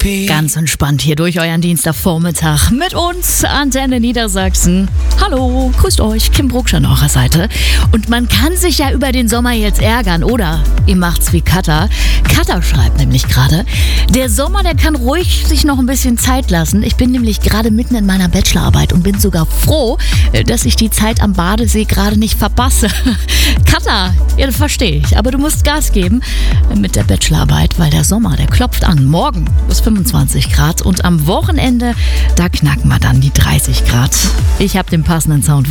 Ganz entspannt hier durch euren Dienstagvormittag mit uns, Antenne Niedersachsen. Hallo, grüßt euch, Kim Brucksch an eurer Seite. Und man kann sich ja über den Sommer jetzt ärgern, oder? Ihr macht's wie Katha. Katha schreibt nämlich gerade, der Sommer, der kann ruhig sich noch ein bisschen Zeit lassen. Ich bin nämlich gerade mitten in meiner Bachelorarbeit und bin sogar froh, dass ich die Zeit am Badesee gerade nicht verpasse. Katha, ja, das verstehe ich, aber du musst Gas geben mit der Bachelorarbeit, weil der Sommer, der klopft an. Morgen bis 25 Grad und am Wochenende, da knacken wir dann die 30 Grad. Ich habe den passenden Sound